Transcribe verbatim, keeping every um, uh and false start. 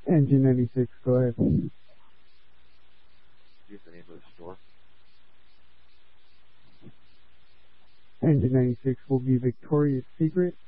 Engine ninety-six, go ahead. Give the name of the store. Engine ninety-six will be Victoria's Secret